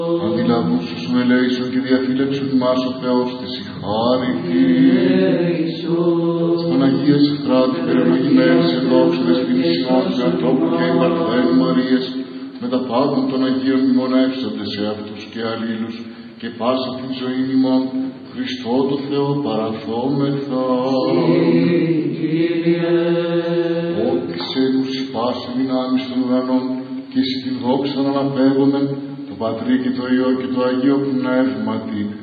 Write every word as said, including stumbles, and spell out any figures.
Αντιλαβούς σου ελέησον και διαφύλαξον μας ο Θεός της η χάρη. Στον Αγίας Φράτη περαιολογημένης σε δόξου δεσποινησιών Θεοτόκου και η Παρθένου Μαρίας, με τα πάντων των Αγίων μνημονεύσονται σε αυτούς και αλλήλους και πάσα την ζωή ημών, Χριστό το Θεό παραθόμεθα. Ότι σε τους πάση δυνάμεις των ουρανών και εσύ την δόξα να αναπέγομεν, το Πατρί και το Υιό και το Αγίο Πνεύματι,